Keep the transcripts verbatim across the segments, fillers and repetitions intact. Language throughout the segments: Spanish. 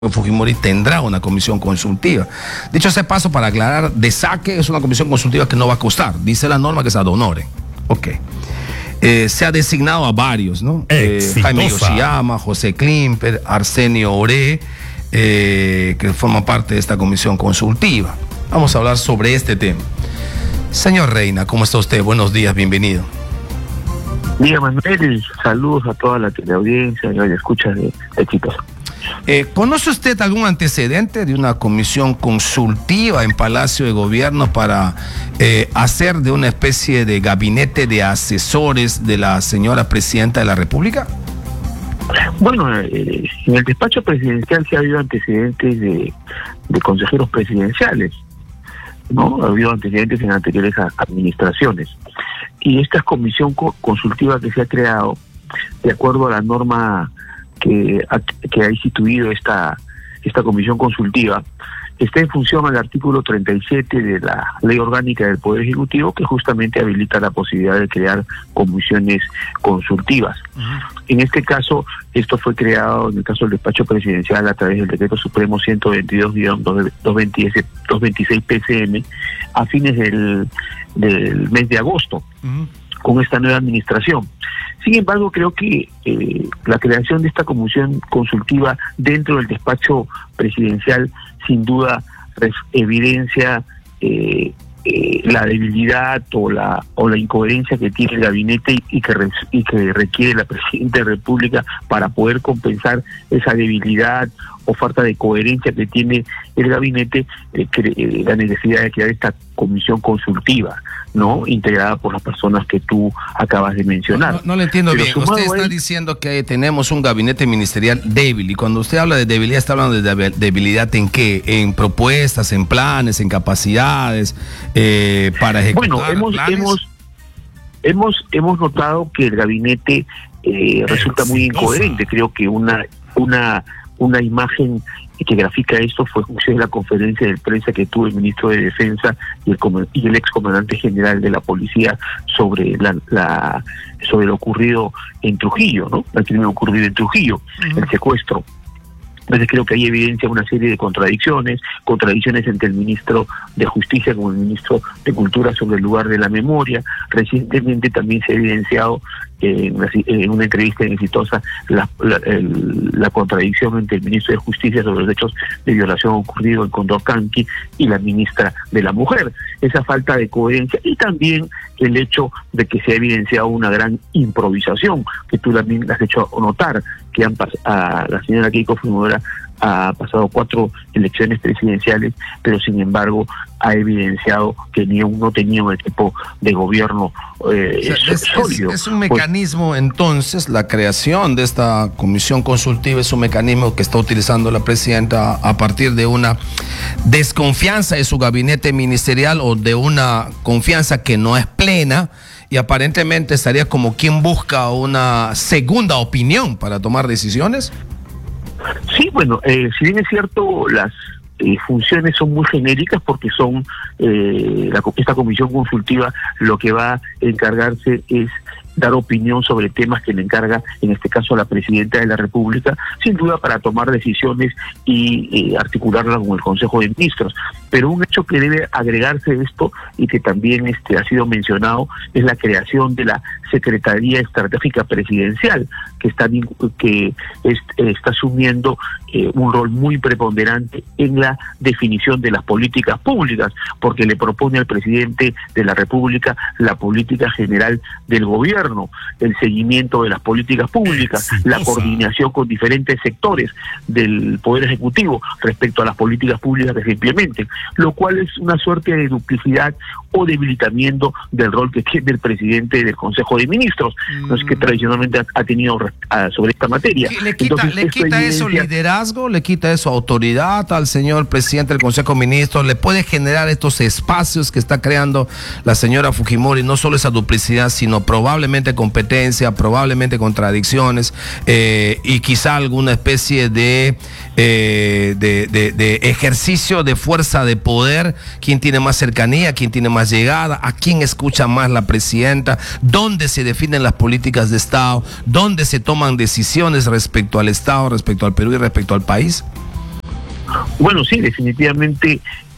Fujimori tendrá una comisión consultiva. Dicho ese paso, para aclarar, de saque es una comisión consultiva que no va a costar. Dice la norma que es ad honorem. Ok. Eh, se ha designado a varios, ¿no? Eh, Jaime Yoshiyama, José Klimper, Arsenio Oré, eh, que forman parte de esta comisión consultiva. Vamos a hablar sobre este tema. Señor Reina, ¿cómo está usted? Buenos días, bienvenido. Día Manuel, saludos a toda la teleaudiencia y a la escucha de, de chicos. Eh, ¿Conoce usted algún antecedente de una comisión consultiva en Palacio de Gobierno para eh, hacer de una especie de gabinete de asesores de la señora Presidenta de la República? Bueno, eh, en el despacho presidencial sí ha habido antecedentes de, de consejeros presidenciales, ¿no? Ha habido antecedentes en anteriores administraciones. Y esta comisión co consultiva que se ha creado, de acuerdo a la norma que ha, que ha instituido esta, esta comisión consultiva, está en función al artículo treinta y siete de la Ley Orgánica del Poder Ejecutivo, que justamente habilita la posibilidad de crear comisiones consultivas. Uh-huh. En este caso, esto fue creado, en el caso del despacho presidencial, a través del Decreto Supremo ciento veintidós guión doscientos veintiséis P C M, a fines del, del mes de agosto, uh-huh, con esta nueva administración. Sin embargo, creo que eh, la creación de esta comisión consultiva dentro del despacho presidencial sin duda evidencia eh, eh, la debilidad o la o la incoherencia que tiene el gabinete y, y, que, re, y que requiere la Presidenta de la República para poder compensar esa debilidad o falta de coherencia que tiene el gabinete, eh, cre, eh, la necesidad de crear esta comisión consultiva, ¿no? Integrada por las personas que tú acabas de mencionar. No, no, no le entiendo Pero bien. Usted está él... diciendo que tenemos un gabinete ministerial débil, y cuando usted habla de debilidad, ¿está hablando de debilidad en qué? ¿En propuestas, en planes, en capacidades eh, para ejecutar Bueno, hemos, planes? hemos hemos hemos notado que el gabinete eh, resulta muy incoherente. Creo que una una una imagen que grafica esto fue en la conferencia de prensa que tuvo el ministro de Defensa y el, y el ex comandante general de la policía sobre la, la sobre lo ocurrido en Trujillo, ¿no? El crimen ocurrido en Trujillo, uh-huh, el secuestro. Entonces creo que hay evidencia una serie de contradicciones, contradicciones entre el ministro de Justicia con el ministro de Cultura sobre el lugar de la memoria. Recientemente también se ha evidenciado eh, en, una, en una entrevista exitosa la, la, el, la contradicción entre el ministro de Justicia sobre los hechos de violación ocurridos en Condorcanqui y la ministra de la Mujer. Esa falta de coherencia y también el hecho de que se ha evidenciado una gran improvisación, que tú también has hecho notar, que han a la señora Keiko Fujimori ha pasado cuatro elecciones presidenciales, pero sin embargo ha evidenciado que ni uno tenía un equipo de gobierno eh, o sea, es, sólido. Es, es un mecanismo, pues, entonces, la creación de esta comisión consultiva es un mecanismo que está utilizando la presidenta a partir de una desconfianza de su gabinete ministerial o de una confianza que no es plena, y aparentemente estaría como quien busca una segunda opinión para tomar decisiones. Sí, bueno, eh, si bien es cierto, las eh, funciones son muy genéricas porque son, eh, la, esta comisión consultiva lo que va a encargarse es dar opinión sobre temas que le encarga, en este caso, a la Presidenta de la República, sin duda para tomar decisiones y eh, articularlas con el Consejo de Ministros. Pero un hecho que debe agregarse a esto y que también este ha sido mencionado es la creación de la Secretaría Estratégica Presidencial, que está, que es, está asumiendo eh, un rol muy preponderante en la definición de las políticas públicas, porque le propone al Presidente de la República la política general del gobierno, el seguimiento de las políticas públicas, la coordinación con diferentes sectores del Poder Ejecutivo respecto a las políticas públicas que se implementen, lo cual es una suerte de duplicidad o debilitamiento del rol que tiene el presidente del Consejo de Ministros, mm. no es que tradicionalmente ha, ha tenido a, sobre esta materia. ¿Le quita, Entonces, ¿le quita evidencia... eso liderazgo? ¿Le quita eso autoridad al señor presidente del Consejo de Ministros? ¿Le puede generar estos espacios que está creando la señora Fujimori? No solo esa duplicidad, sino probablemente competencia, probablemente contradicciones eh, y quizá alguna especie de, eh, de, de, de ejercicio de fuerza de poder. ¿Quién tiene más cercanía? ¿Quién tiene más llegada? ¿A quién escucha más la presidenta? ¿Dónde se definen las políticas de Estado? ¿Dónde se toman decisiones respecto al Estado, respecto al Perú y respecto al país? Bueno, sí, definitivamente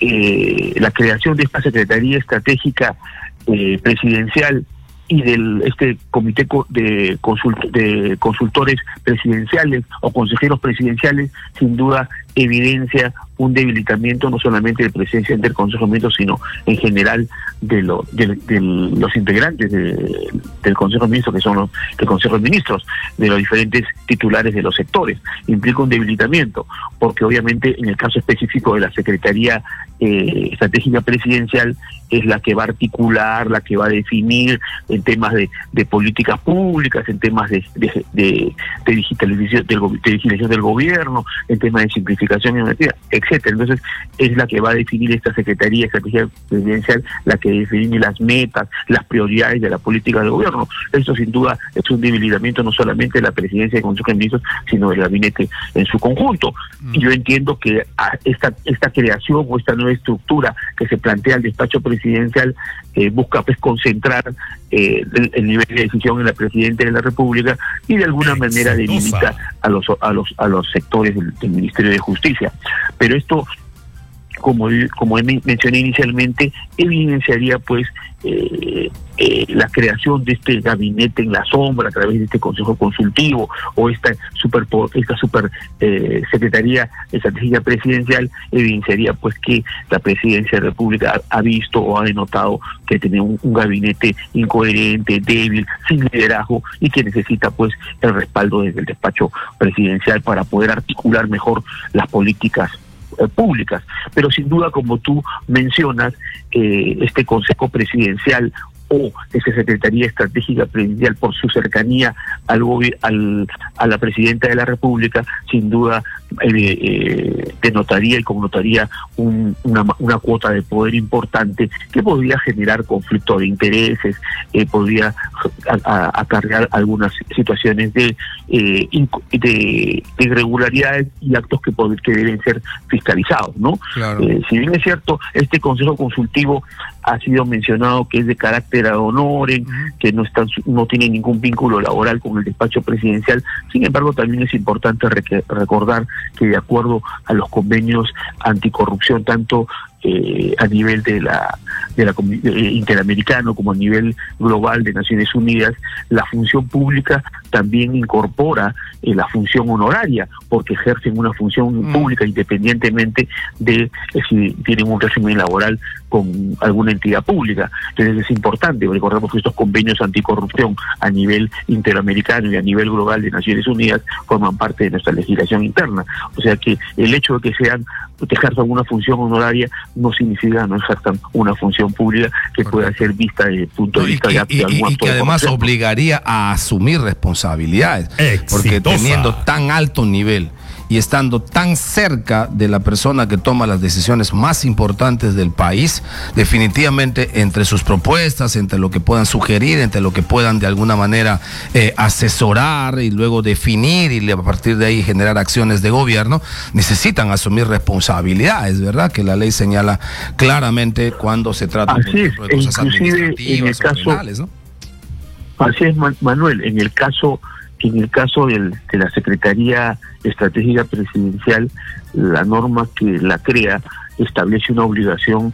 eh, la creación de esta Secretaría Estratégica eh, Presidencial y del este comité de, consult, de consultores presidenciales o consejeros presidenciales, sin duda evidencia un debilitamiento no solamente del presidente del Consejo de Ministros, sino en general de, lo, de, de los integrantes de, del Consejo de Ministros, que son los del Consejo de Ministros, de los diferentes titulares de los sectores. Implica un debilitamiento, porque obviamente en el caso específico de la Secretaría eh, Estratégica Presidencial es la que va a articular, la que va a definir en temas de, de políticas públicas, en temas de, de, de, de digitalización del, de digitalización del gobierno, en temas de simplificación, etcétera. Entonces es la que va a definir esta Secretaría Estratégica Presidencial, la que define las metas, las prioridades de la política del gobierno. Eso sin duda es un debilitamiento no solamente de la presidencia del Consejo de Ministros, sino del gabinete en su conjunto. Mm. Y yo entiendo que esta, esta creación o esta nueva estructura que se plantea al despacho presidencial eh, busca pues concentrar eh, el, el nivel de decisión en la Presidenta de la República y de alguna manera debilita a los a los a los sectores del, del Ministerio de Justicia. Pero esto, como como mencioné inicialmente, evidenciaría pues eh, eh, la creación de este gabinete en la sombra a través de este consejo consultivo o esta super esta super eh, secretaría estratégica presidencial, evidenciaría pues que la Presidencia de la República ha, ha visto o ha denotado que tiene un, un gabinete incoherente, débil, sin liderazgo y que necesita pues el respaldo desde el despacho presidencial para poder articular mejor las políticas públicas. Pero sin duda, como tú mencionas, eh, este Consejo Presidencial o esa Secretaría Estratégica Presidencial, por su cercanía al, al a la Presidenta de la República, sin duda eh, eh, denotaría y connotaría un, una, una cuota de poder importante que podría generar conflicto de intereses, eh, podría acarrear algunas situaciones de, eh, de, de irregularidades y actos que, pod que deben ser fiscalizados, ¿no? Claro. Eh, si bien es cierto, este Consejo Consultivo ha sido mencionado que es de carácter ad honorem, uh-huh. que no está, no tiene ningún vínculo laboral con el despacho presidencial. Sin embargo, también es importante rec recordar que de acuerdo a los convenios anticorrupción, tanto eh, a nivel de la de la eh, interamericano como a nivel global de Naciones Unidas, la función pública también incorpora eh, la función honoraria, porque ejercen una función mm. pública independientemente de eh, si tienen un régimen laboral con alguna entidad pública. Entonces es importante, recordemos que estos convenios anticorrupción a nivel interamericano y a nivel global de Naciones Unidas forman parte de nuestra legislación interna. O sea que el hecho de que sean que ejerzan una función honoraria no significa no ejerzan una función pública que Correcto. Pueda ser vista desde el punto de no, vista y, de, y, de algún y, acto y que de además obligaría a asumir responsabilidades. Exitosa. Porque teniendo tan alto nivel y estando tan cerca de la persona que toma las decisiones más importantes del país, definitivamente entre sus propuestas, entre lo que puedan sugerir, entre lo que puedan de alguna manera eh, asesorar y luego definir y a partir de ahí generar acciones de gobierno, necesitan asumir responsabilidades, ¿verdad? Que la ley señala claramente cuando se trata Así de es, cosas administrativas en el caso, o penales, ¿no? Así es, Manuel, en el caso En el caso del, de la Secretaría Estratégica Presidencial, la norma que la crea establece una obligación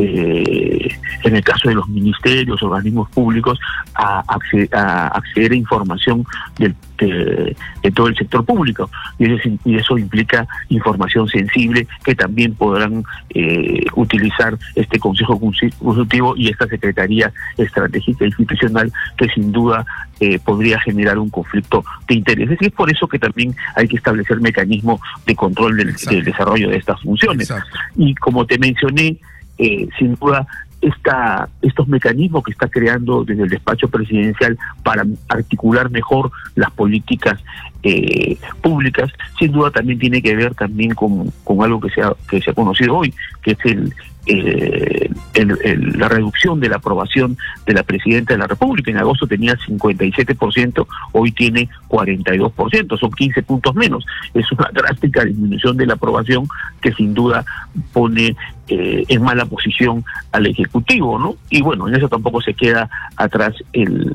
eh, en el caso de los ministerios, organismos públicos, a acceder a, acceder a información del, de, de todo el sector público. Y eso, y eso implica información sensible que también podrán eh, utilizar este Consejo Consultivo y esta Secretaría Estratégica Institucional, que sin duda eh, podría generar un conflicto de intereses. Y es por eso que también hay que establecer mecanismos de control del, del desarrollo de estas funciones. Exacto. Y como te mencioné, Eh, sin duda esta, estos mecanismos que está creando desde el despacho presidencial para articular mejor las políticas eh, públicas, sin duda también tiene que ver también con, con algo que se ha, que se ha conocido hoy, que es el, eh, el, el, la reducción de la aprobación de la Presidenta de la República. En agosto tenía cincuenta y siete por ciento, hoy tiene cuarenta y dos por ciento, son quince puntos menos. Es una drástica disminución de la aprobación que sin duda pone eh, en mala posición al Ejecutivo, ¿no? Y bueno, en eso tampoco se queda atrás el,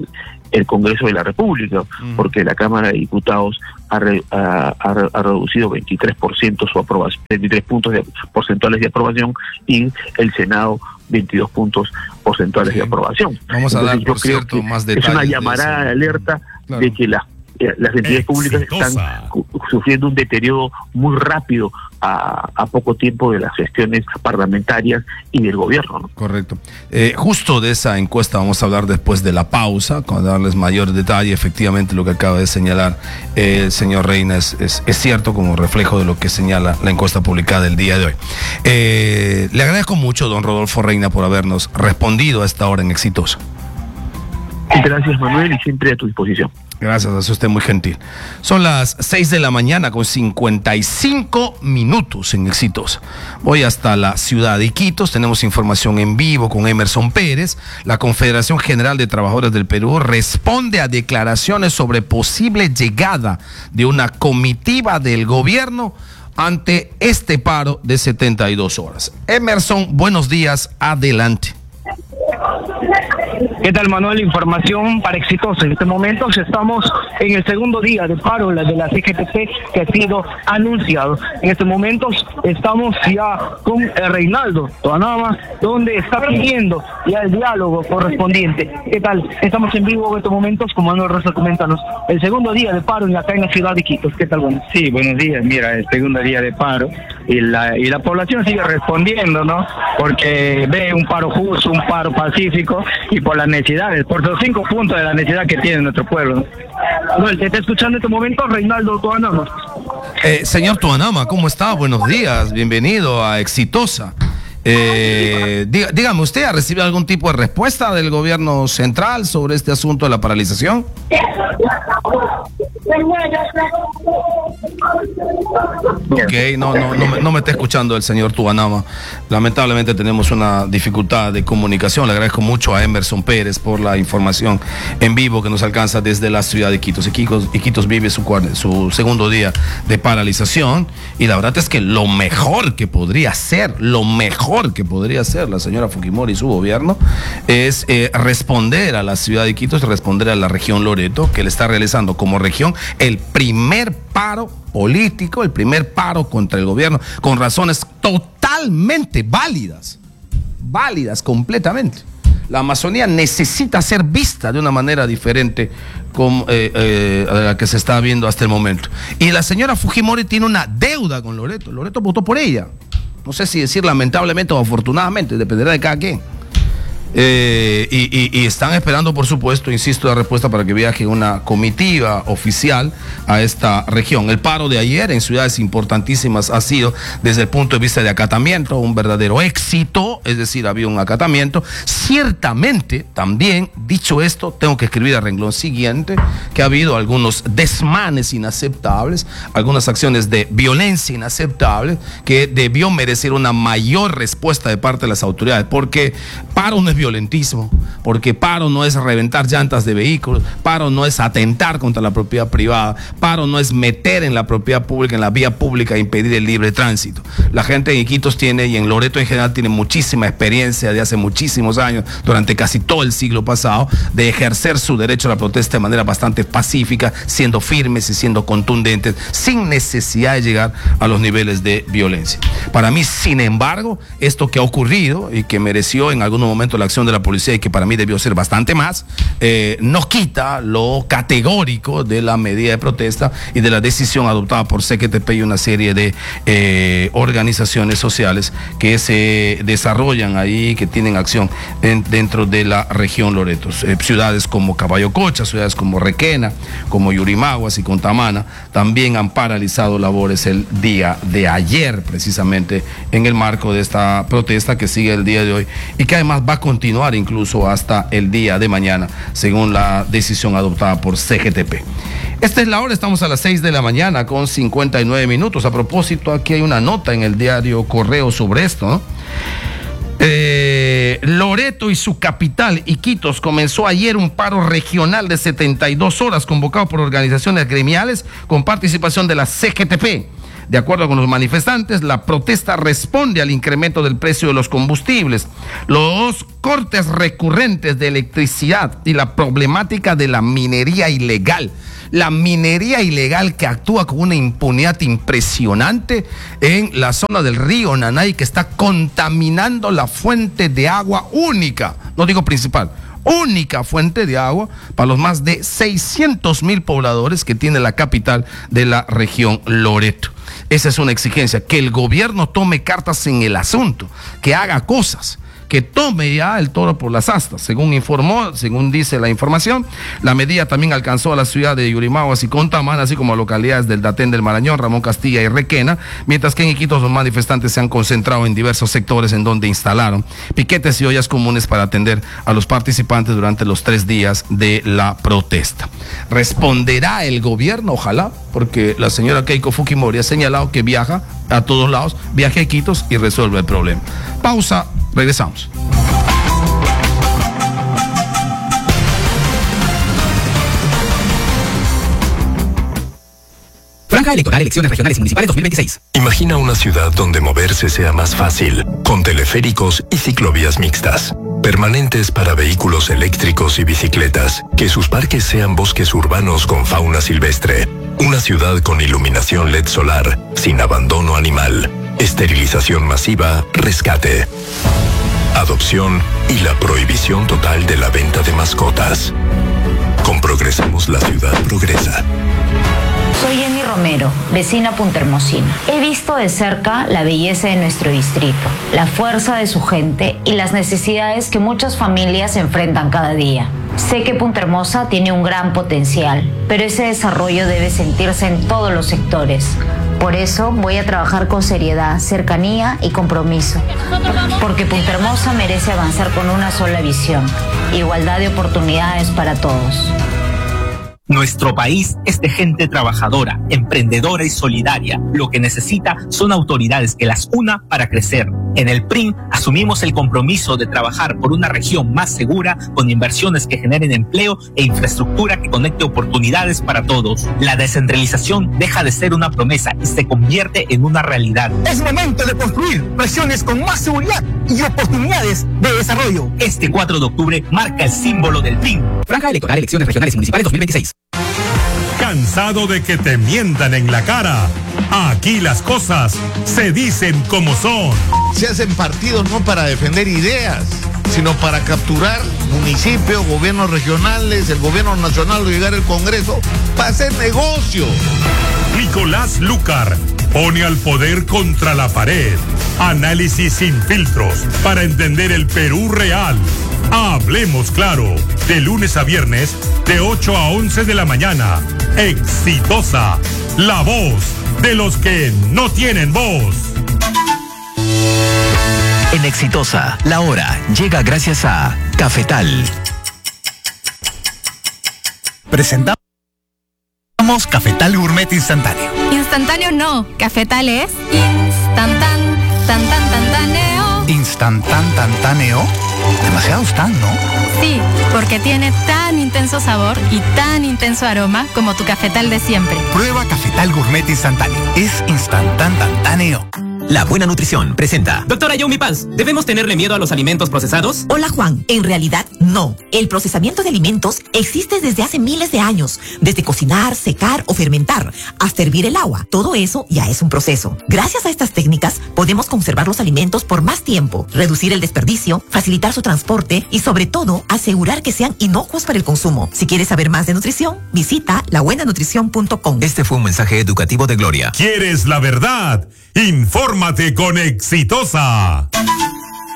el Congreso de la República, uh-huh. porque la Cámara de Diputados ha, re, ha, ha, ha reducido veintitrés por ciento su aprobación, veintitrés puntos de, porcentuales de aprobación, y el Senado veintidós puntos porcentuales sí. de aprobación. Vamos a Entonces, dar, por cierto, más detalles. Es una llamarada de, de alerta claro. de que la las entidades públicas están sufriendo un deterioro muy rápido a, a poco tiempo de las gestiones parlamentarias y del gobierno, ¿no? Correcto. Eh, justo de esa encuesta vamos a hablar después de la pausa, con darles mayor detalle. Efectivamente, lo que acaba de señalar eh, el señor Reina es, es, es cierto, como reflejo de lo que señala la encuesta publicada el día de hoy. Eh, le agradezco mucho, don Rodolfo Reina, por habernos respondido a esta hora en Exitosa. Gracias, Manuel, y siempre a tu disposición. Gracias, es usted muy gentil. Son las seis de la mañana con cincuenta y cinco minutos en Exitosa. Voy hasta la ciudad de Iquitos, tenemos información en vivo con Emerson Pérez. La Confederación General de Trabajadores del Perú responde a declaraciones sobre posible llegada de una comitiva del gobierno ante este paro de setenta y dos horas. Emerson, buenos días, adelante. ¿Qué tal, Manuel? Información para Exitosa. En este momento estamos en el segundo día de paro de la C G T P que ha sido anunciado. En este momento estamos ya con el Reinaldo Toanama, donde está pidiendo ya el diálogo correspondiente. ¿Qué tal? Estamos en vivo en estos momentos, como Manuel Rosa, coméntanos, el segundo día de paro acá en la ciudad de Iquitos. ¿Qué tal? Bueno. Sí, buenos días. Mira, el segundo día de paro y la, y la población sigue respondiendo, ¿no? Porque ve un paro justo, un paro pacífico y por las necesidades, por los cinco puntos de la necesidad que tiene nuestro pueblo, ¿no? Manuel, te está escuchando en este momento Reinaldo Toanama. Eh, señor Toanama, ¿cómo está? Buenos días, bienvenido a Exitosa. Eh, diga, dígame, ¿usted ha recibido algún tipo de respuesta del gobierno central sobre este asunto de la paralización? Ok, no, no, no, me, no me está escuchando el señor Toanama. Lamentablemente tenemos una dificultad de comunicación. Le agradezco mucho a Emerson Pérez por la información en vivo que nos alcanza desde la ciudad de Iquitos. Iquitos, Iquitos vive su, su segundo día de paralización y la verdad es que lo mejor que podría ser, lo mejor que podría hacer la señora Fujimori y su gobierno es eh, responder a la ciudad de Iquitos, responder a la región Loreto, que le está realizando como región el primer paro político, el primer paro contra el gobierno, con razones totalmente válidas, válidas completamente. La Amazonía necesita ser vista de una manera diferente como, eh, eh, a la que se está viendo hasta el momento. Y la señora Fujimori tiene una deuda con Loreto. Loreto votó por ella. No sé si decir lamentablemente o afortunadamente, dependerá de cada quien. Eh, y, y, y están esperando, por supuesto, insisto, la respuesta para que viaje una comitiva oficial a esta región. El paro de ayer en ciudades importantísimas ha sido, desde el punto de vista de acatamiento, un verdadero éxito, es decir, había un acatamiento. Ciertamente, también, dicho esto, tengo que escribir al renglón siguiente que ha habido algunos desmanes inaceptables, algunas acciones de violencia inaceptables que debió merecer una mayor respuesta de parte de las autoridades, porque paro no es violentismo, porque paro no es reventar llantas de vehículos, paro no es atentar contra la propiedad privada, paro no es meter en la propiedad pública, en la vía pública, e impedir el libre tránsito. La gente en Iquitos tiene, y en Loreto en general, tiene muchísima experiencia de hace muchísimos años, durante casi todo el siglo pasado, de ejercer su derecho a la protesta de manera bastante pacífica, siendo firmes y siendo contundentes, sin necesidad de llegar a los niveles de violencia. Para mí, sin embargo, esto que ha ocurrido y que mereció en algún momento la acción de la policía y que para mí debió ser bastante más, eh, no quita lo categórico de la medida de protesta y de la decisión adoptada por C G T P y una serie de eh, organizaciones sociales que se desarrollan ahí, que tienen acción en, dentro de la región Loreto. Eh, ciudades como Caballo Cocha, ciudades como Requena, como Yurimaguas y Contamana también han paralizado labores el día de ayer, precisamente en el marco de esta protesta que sigue el día de hoy y que además va a continuar incluso hasta el día de mañana, según la decisión adoptada por C G T P. Esta es la hora, estamos a las seis de la mañana con cincuenta y nueve minutos. A propósito, aquí hay una nota en el diario Correo sobre esto, ¿no? Eh, Loreto y su capital, Iquitos, comenzó ayer un paro regional de setenta y dos horas convocado por organizaciones gremiales con participación de la C G T P. De acuerdo con los manifestantes, la protesta responde al incremento del precio de los combustibles, los cortes recurrentes de electricidad y la problemática de la minería ilegal. La minería ilegal que actúa con una impunidad impresionante en la zona del río Nanay, que está contaminando la fuente de agua única, no digo principal, única fuente de agua para los más de seiscientos mil pobladores que tiene la capital de la región Loreto. Esa es una exigencia, que el gobierno tome cartas en el asunto, que haga cosas, que tome ya el toro por las astas. Según informó, según dice la información, la medida también alcanzó a la ciudad de Yurimaguas y Contamán, así como a localidades del Datén del Marañón, Ramón Castilla y Requena, mientras que en Iquitos los manifestantes se han concentrado en diversos sectores en donde instalaron piquetes y ollas comunes para atender a los participantes durante los tres días de la protesta. ¿Responderá el gobierno? Ojalá, porque la señora Keiko Fujimori ha señalado que viaja a todos lados, viaje a Iquitos y resuelve el problema. Pausa. Regresamos. Franja electoral, elecciones regionales y municipales dos mil veintiséis. Imagina una ciudad donde moverse sea más fácil, con teleféricos y ciclovías mixtas, permanentes para vehículos eléctricos y bicicletas, que sus parques sean bosques urbanos con fauna silvestre, una ciudad con iluminación L E D solar, sin abandono animal, esterilización masiva, rescate, adopción y la prohibición total de la venta de mascotas. Con Progresamos, la ciudad progresa. Soy Jenny Romero, vecina puntahermosina. He visto de cerca la belleza de nuestro distrito, la fuerza de su gente y las necesidades que muchas familias enfrentan cada día. Sé que Punta Hermosa tiene un gran potencial, pero ese desarrollo debe sentirse en todos los sectores. Por eso voy a trabajar con seriedad, cercanía y compromiso. Porque Punta Hermosa merece avanzar con una sola visión: igualdad de oportunidades para todos. Nuestro país es de gente trabajadora, emprendedora y solidaria. Lo que necesita son autoridades que las una para crecer. En el P R I M asumimos el compromiso de trabajar por una región más segura, con inversiones que generen empleo e infraestructura que conecte oportunidades para todos. La descentralización deja de ser una promesa y se convierte en una realidad. Es momento de construir regiones con más seguridad y oportunidades de desarrollo. Este cuatro de octubre marca el símbolo del P R I M. Franja electoral, elecciones regionales y municipales dos mil veintiséis. ¿Cansado de que te mientan en la cara? Aquí las cosas se dicen como son. Se hacen partidos no para defender ideas, sino para capturar municipios, gobiernos regionales, el gobierno nacional o llegar al Congreso para hacer negocio. Nicolás Lucar pone al poder contra la pared. Análisis sin filtros para entender el Perú real. Hablemos claro, de lunes a viernes, de ocho a once de la mañana. Exitosa, la voz de los que no tienen voz. En Exitosa, la hora llega gracias a Cafetal. Presentamos Cafetal Gourmet Instantáneo. Instantáneo no, Cafetal es instantán, tan tan tantáneo. Instantán tantáneo. Demasiado tan, ¿no? Sí, porque tiene tan intenso sabor y tan intenso aroma como tu Cafetal de siempre. Prueba Cafetal Gourmet Instantáneo. Es instantán tantáneo. La Buena Nutrición presenta. Doctora Yomi Paz, ¿debemos tenerle miedo a los alimentos procesados? Hola Juan, en realidad no. El procesamiento de alimentos existe desde hace miles de años. Desde cocinar, secar o fermentar, hasta hervir el agua. Todo eso ya es un proceso. Gracias a estas técnicas podemos conservar los alimentos por más tiempo, reducir el desperdicio, facilitar su transporte y sobre todo asegurar que sean inocuos para el consumo. Si quieres saber más de nutrición, visita la buena nutrición punto com. Este fue un mensaje educativo de Gloria. ¿Quieres la verdad? Infórmate con Exitosa.